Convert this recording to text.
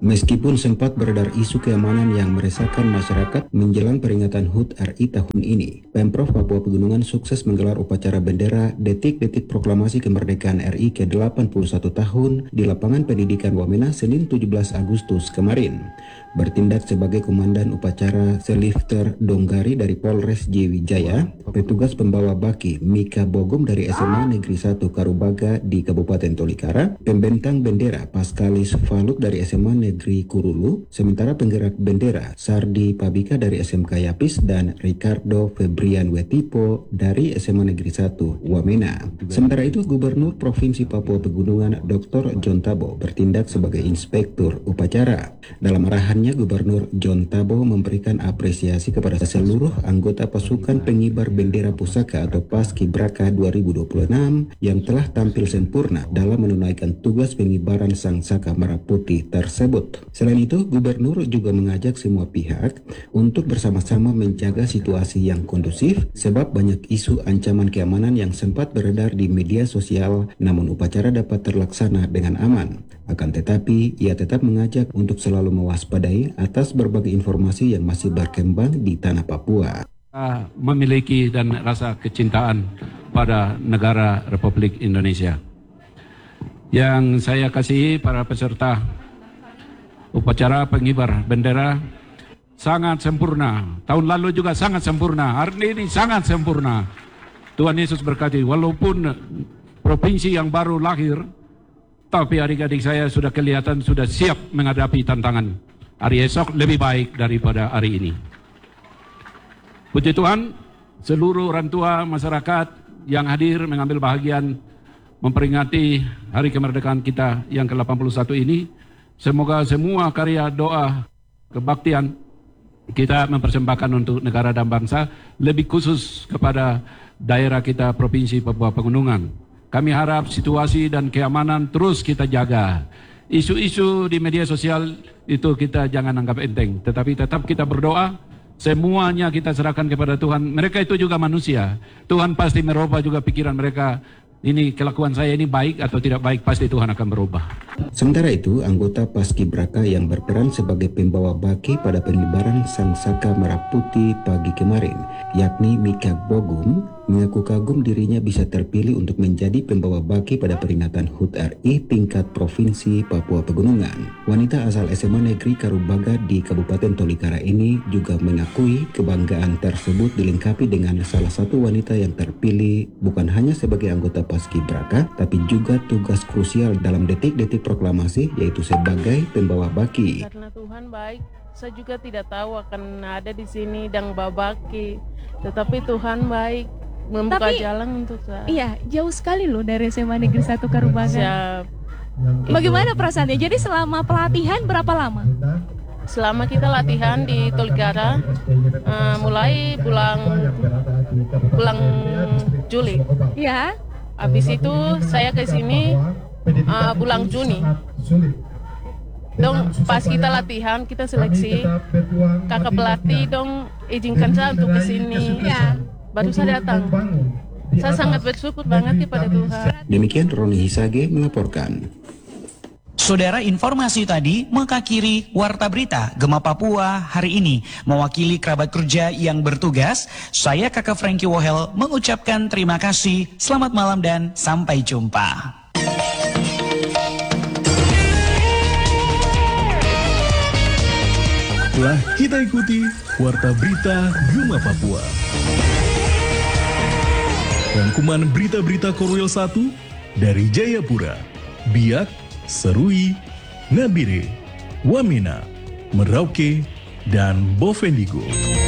Meskipun sempat beredar isu keamanan yang meresahkan masyarakat menjelang peringatan HUT RI tahun ini, Pemprov Papua Pegunungan sukses menggelar upacara bendera Detik-Detik Proklamasi Kemerdekaan RI ke-81 tahun di Lapangan Pendidikan Wamena Senin 17 Agustus kemarin. Bertindak sebagai komandan upacara Selifter Donggari dari Polres Jayawijaya, petugas pembawa baki Mika Bogum dari SMA Negeri 1 Karubaga di Kabupaten Tolikara, pembentang bendera Paskalis Faluk dari SMA Negeri Kurulu, sementara penggerak bendera Sardi Pabika dari SMK Yapis dan Ricardo Febrian Wetipo dari SMA Negeri 1 Wamena. Sementara itu, Gubernur Provinsi Papua Pegunungan Dr. John Tabo bertindak sebagai inspektur upacara. Dalam arahannya, Gubernur John Tabo memberikan apresiasi kepada seluruh anggota pasukan pengibar bendera pusaka atau Paskibraka 2026 yang telah tampil sempurna dalam menunaikan tugas pengibaran Sang Saka Merah Putih tersebut. Selain itu, Gubernur juga mengajak semua pihak untuk bersama-sama menjaga situasi yang kondusif sebab banyak isu ancaman keamanan yang sempat beredar di media sosial, namun upacara dapat terlaksana dengan aman. Akan tetapi, ia tetap mengajak untuk selalu mewaspadai atas berbagai informasi yang masih berkembang di tanah Papua. Memiliki dan rasa kecintaan pada negara Republik Indonesia. Yang saya kasihi para peserta upacara pengibar bendera sangat sempurna. Tahun lalu juga sangat sempurna. Hari ini sangat sempurna. Tuhan Yesus berkati. Walaupun provinsi yang baru lahir, tapi adik-adik saya sudah kelihatan sudah siap menghadapi tantangan. Hari esok lebih baik daripada hari ini. Puji Tuhan, seluruh orang tua masyarakat yang hadir mengambil bahagian memperingati hari kemerdekaan kita yang ke-81 ini. Semoga semua karya doa kebaktian kita mempersembahkan untuk negara dan bangsa, lebih khusus kepada daerah kita Provinsi Papua Pegunungan. Kami harap situasi dan keamanan terus kita jaga. Isu-isu di media sosial itu kita jangan anggap enteng, tetapi tetap kita berdoa, semuanya kita serahkan kepada Tuhan. Mereka itu juga manusia. Tuhan pasti merubah juga pikiran mereka. Ini kelakuan saya ini baik atau tidak baik, pasti Tuhan akan berubah. Sementara itu, anggota Paskibraka yang berperan sebagai pembawa baki pada pengibaran Sang Saka Merah Putih pagi kemarin, yakni Mika Bogum, mengaku kagum dirinya bisa terpilih untuk menjadi pembawa baki pada peringatan HUT RI tingkat Provinsi Papua Pegunungan. Wanita asal SMA Negeri Karubaga di Kabupaten Tolikara ini juga mengakui kebanggaan tersebut dilengkapi dengan salah satu wanita yang terpilih bukan hanya sebagai anggota Paskibraka, tapi juga tugas krusial dalam detik-detik proklamasi, yaitu sebagai pembawa baki. Karena Tuhan baik, saya juga tidak tahu akan ada di sini dan babaki, tetapi Tuhan baik. Membuka jalan untuk saya. Iya, jauh sekali loh dari SMA Negeri 1 Karubaga. Siap. Bagaimana perasaannya? Jadi selama pelatihan berapa lama? Selama kita latihan di Tolikara, mulai bulan Juli. Ya. Habis itu saya ke sini bulan Juni. Dong pas kita latihan, kita seleksi, kakak pelatih dong izinkan saya untuk ke sini. Ya. Baru saya datang. Saya sangat bersyukur banget kepada Tuhan. Demikian Roni Hisage melaporkan. Saudara, informasi tadi mengakhiri Warta Berita Gema Papua hari ini. Mewakili kerabat kerja yang bertugas, saya Kakak Frankie Wohel mengucapkan terima kasih, selamat malam dan sampai jumpa. Telah kita ikuti Warta Berita Gema Papua. Rangkuman berita-berita Korwil 1 dari Jayapura, Biak, Serui, Nabire, Wamena, Merauke, dan Bovendigul.